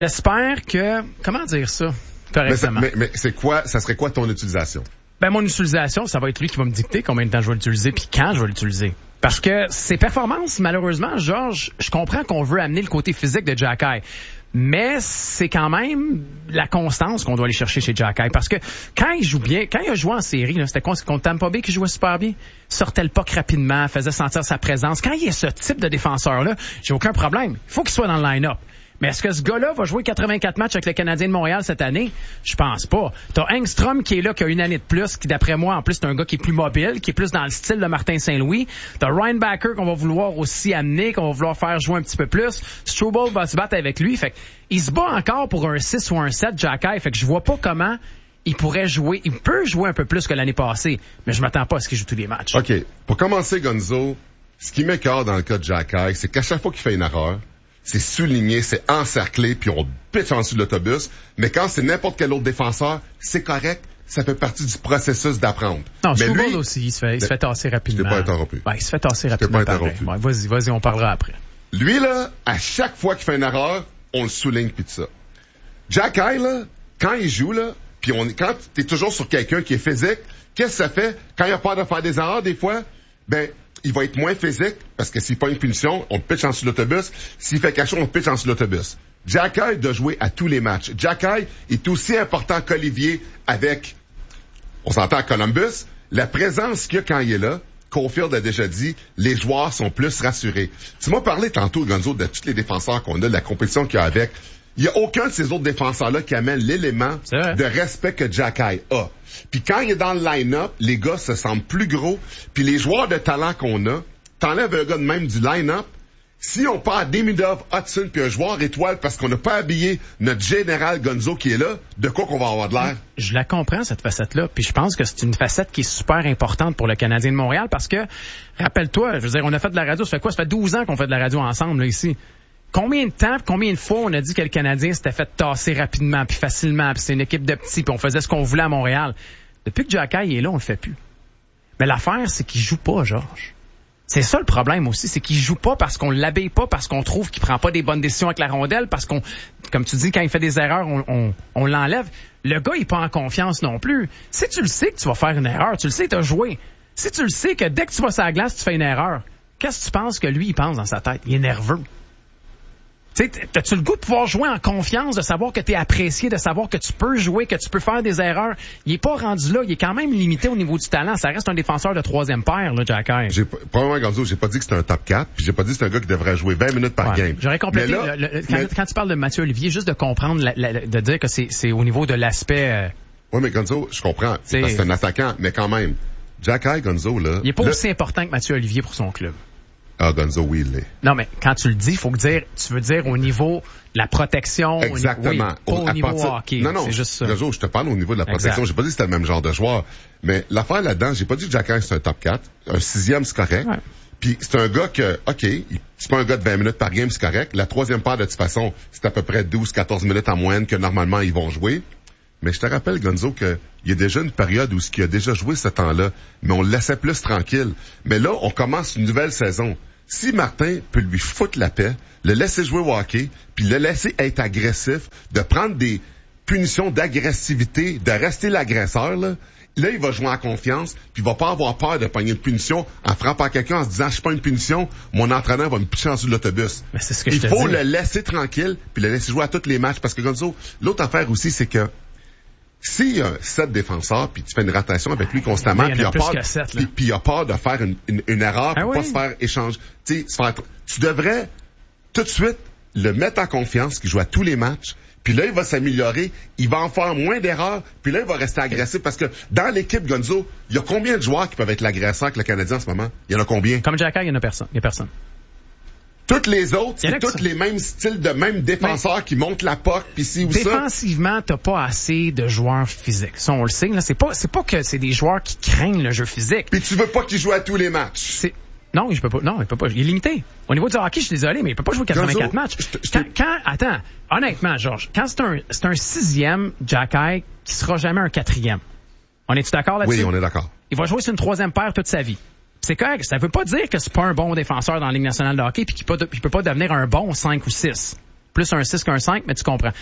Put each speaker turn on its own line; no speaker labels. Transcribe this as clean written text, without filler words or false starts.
J'espère que... Comment dire ça correctement?
Mais c'est quoi, ça serait quoi ton utilisation?
Ben, mon utilisation, ça va être lui qui va me dicter combien de temps je vais l'utiliser puis quand je vais l'utiliser. Parce que ses performances, malheureusement, Georges, je comprends qu'on veut amener le côté physique de Xhekaj. Mais c'est quand même la constance qu'on doit aller chercher chez Xhekaj. Parce que quand il joue bien, quand il a joué en série, là, c'était contre Tampa Bay qui jouait super bien, sortait le puck rapidement, faisait sentir sa présence. Quand il est ce type de défenseur-là, j'ai aucun problème. Il faut qu'il soit dans le line-up. Mais est-ce que ce gars-là va jouer 84 matchs avec le Canadien de Montréal cette année? Je pense pas. T'as Engstrom qui est là, qui a une année de plus, qui d'après moi, en plus, c'est un gars qui est plus mobile, qui est plus dans le style de Martin Saint-Louis. T'as Ryan Backer qu'on va vouloir aussi amener, qu'on va vouloir faire jouer un petit peu plus. Struble va se battre avec lui. Fait il se bat encore pour un 6 ou un 7, Xhekaj. Fait que je vois pas comment il pourrait jouer. Il peut jouer un peu plus que l'année passée, mais je m'attends pas à ce qu'il joue tous les matchs.
OK. Pour commencer, Gonzo, ce qui m'écœure dans le cas de Xhekaj, c'est qu'à chaque fois qu'il fait une erreur, c'est souligné, c'est encerclé, puis on pitch en dessous de l'autobus. Mais quand c'est n'importe quel autre défenseur, c'est correct. Ça fait partie du processus d'apprendre.
Non, Struble aussi, il se fait tasser rapidement.
Je t'ai pas interrompu.
Ouais, il se fait tasser rapidement.
Je t'ai pas interrompu.
Ouais, vas-y, on parlera après.
Lui, là, à chaque fois qu'il fait une erreur, on le souligne pis tout ça. Xhekaj, là, quand il joue, là, puis quand t'es toujours sur quelqu'un qui est physique, qu'est-ce que ça fait? Quand il a peur de faire des erreurs, des fois, ben, il va être moins physique, parce que s'il pas une punition, on le pitch en dessous de l'autobus. S'il fait quelque chose, on le pitch en dessous de l'autobus. Xhekaj doit jouer à tous les matchs. Xhekaj est aussi important qu'Olivier avec, on s'entend à Columbus, la présence qu'il y a quand il est là. Caulfield a déjà dit, les joueurs sont plus rassurés. Tu m'as parlé tantôt, Gonzo, de tous les défenseurs qu'on a, de la compétition qu'il y a avec. Il y a aucun de ces autres défenseurs-là qui amène l'élément de respect que Xhekaj a. Puis quand il est dans le line-up, les gars se sentent plus gros. Puis les joueurs de talent qu'on a, t'enlèves un gars de même du line-up. Si on part à Demidov, Hudson, puis un joueur étoile parce qu'on n'a pas habillé notre général Gonzo qui est là, de quoi qu'on va avoir de l'air?
Je la comprends, cette facette-là. Puis je pense que c'est une facette qui est super importante pour le Canadien de Montréal parce que, rappelle-toi, je veux dire, on a fait de la radio, ça fait quoi? Ça fait 12 ans qu'on fait de la radio ensemble, là, ici. Combien de temps, combien de fois on a dit que le Canadien s'était fait tasser rapidement puis facilement, puis c'est une équipe de petits, puis on faisait ce qu'on voulait à Montréal. Depuis que Xhekaj est là, on le fait plus. Mais l'affaire, c'est qu'il joue pas, Georges. C'est ça le problème aussi, c'est qu'il joue pas parce qu'on l'habille pas, parce qu'on trouve qu'il prend pas des bonnes décisions avec la rondelle, parce qu'on, comme tu dis, quand il fait des erreurs, on l'enlève. Le gars, il est pas en confiance non plus. Si tu le sais que tu vas faire une erreur, tu le sais, t'as joué. Si tu le sais que dès que tu vas sur la glace, tu fais une erreur, qu'est-ce que tu penses que lui, il pense dans sa tête? Il est nerveux. Tu sais, t'as-tu le goût de pouvoir jouer en confiance, de savoir que t'es apprécié, de savoir que tu peux jouer, que tu peux faire des erreurs? Il est pas rendu là, il est quand même limité au niveau du talent. Ça reste un défenseur de troisième paire, là, Xhekaj.
Probablement, Gonzo, j'ai pas dit que c'était un top 4, puis j'ai pas dit que c'est un gars qui devrait jouer 20 minutes par game.
J'aurais complété, quand tu parles de Mathieu Olivier, juste de comprendre, de dire que c'est au niveau de l'aspect...
Oui, mais Gonzo, je comprends, parce que c'est un attaquant, mais quand même, Xhekaj, Gonzo, là...
Il est pas aussi important que Mathieu Olivier pour son club.
Ah, Gonzo, oui, il l'est.
Non, mais quand tu le dis, tu veux dire au niveau de la protection.
Exactement.
Au niveau hockey.
Non,
c'est juste ça.
Gonzo, je te parle au niveau de la protection. Exact. J'ai pas dit que c'était le même genre de joueur. Mais l'affaire là-dedans, j'ai pas dit que Xhekaj c'est un top 4. Un 6e, c'est correct. Ouais. Puis c'est un gars que, OK, c'est pas un gars de 20 minutes par game, c'est correct. La troisième paire, de toute façon, c'est à peu près 12-14 minutes en moyenne que normalement ils vont jouer. Mais je te rappelle, Gonzo, qu'il y a déjà une période où il a déjà joué ce temps-là, mais on le laissait plus tranquille. Mais là, on commence une nouvelle saison. Si Martin peut lui foutre la paix, le laisser jouer au hockey, puis le laisser être agressif, de prendre des punitions d'agressivité, de rester l'agresseur, là, il va jouer en confiance, puis il va pas avoir peur de pogner une punition en frappant quelqu'un en se disant « je suis pas une punition, mon entraîneur va me pitcher en dessous de l'autobus ». Il faut le laisser tranquille, puis le laisser jouer à tous les matchs, parce que Gonzo, l'autre affaire aussi, c'est que s'il y a 7 défenseurs, puis tu fais une rotation avec lui constamment, puis il a peur de faire une erreur, pour pas se faire échanger. Tu devrais tout de suite le mettre en confiance, qu'il joue à tous les matchs, puis là, il va s'améliorer, il va en faire moins d'erreurs, puis là, il va rester agressif, parce que dans l'équipe, Gonzo, il y a combien de joueurs qui peuvent être l'agresseur avec le Canadien en ce moment? Il y en a combien?
Comme Xhekaj, il y en a personne. Il y a personne.
Toutes les autres, c'est tous les mêmes styles de même défenseurs qui montent la POC, puis ci ou ça.
Défensivement, t'as pas assez de joueurs physiques. Ça, on le sait, là. C'est pas que c'est des joueurs qui craignent le jeu physique.
Puis tu veux pas qu'ils jouent à tous les matchs.
Non, il peut pas. Il est limité. Au niveau du hockey, je suis désolé, mais il peut pas jouer 84 matchs. Attends, honnêtement, Georges, quand c'est un 6e Xhekaj qui sera jamais un 4e. On est-tu d'accord là-dessus?
Oui, on est d'accord.
Il va jouer sur une 3e paire toute sa vie. C'est correct. Ça veut pas dire que c'est pas un bon défenseur dans la Ligue nationale de hockey puis qu'il peut pas devenir un bon 5 ou 6. plus un 6 qu'un 5, mais tu comprends.